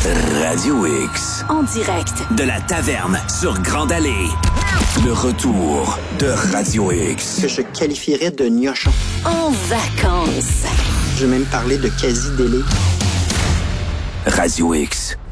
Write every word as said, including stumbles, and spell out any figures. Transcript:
Radio X. En direct de la Taverne sur Grande Allée. Le retour de Radio X. Que je qualifierais de gnochon. En vacances. Je vais même parler de quasi-délai. Radio X.